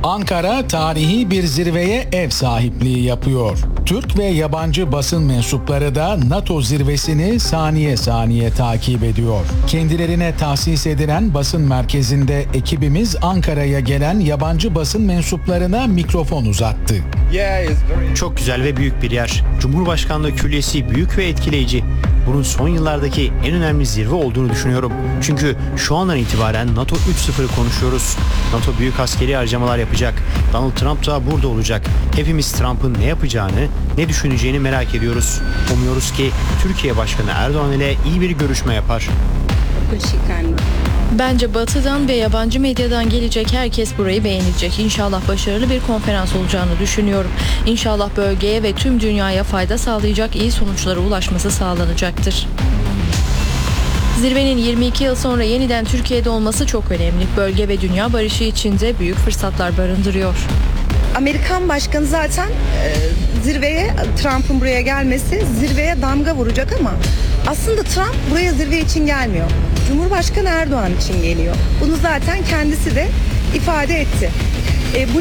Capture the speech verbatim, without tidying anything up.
Ankara tarihi bir zirveye ev sahipliği yapıyor. Türk ve yabancı basın mensupları da NATO zirvesini saniye saniye takip ediyor. Kendilerine tahsis edilen basın merkezinde ekibimiz Ankara'ya gelen yabancı basın mensuplarına mikrofon uzattı. Çok güzel ve büyük bir yer. Cumhurbaşkanlığı Külliyesi büyük ve etkileyici. Bunun son yıllardaki en önemli zirve olduğunu düşünüyorum. Çünkü şu andan itibaren NATO üç nokta sıfırı konuşuyoruz. NATO büyük askeri harcamalar yapacak. Donald Trump da burada olacak. Hepimiz Trump'ın ne yapacağını, ne düşüneceğini merak ediyoruz. Umuyoruz ki Türkiye Başkanı Erdoğan ile iyi bir görüşme yapar. Bence Batı'dan ve yabancı medyadan gelecek herkes burayı beğenecek. İnşallah başarılı bir konferans olacağını düşünüyorum. İnşallah bölgeye ve tüm dünyaya fayda sağlayacak iyi sonuçlara ulaşması sağlanacaktır. Zirvenin yirmi iki yıl sonra yeniden Türkiye'de olması çok önemli. Bölge ve dünya barışı için de büyük fırsatlar barındırıyor. Amerikan başkanı zaten e, zirveye, Trump'ın buraya gelmesi zirveye damga vuracak ama aslında Trump buraya zirve için gelmiyor. Cumhurbaşkanı Erdoğan için geliyor. Bunu zaten kendisi de ifade etti. E, bu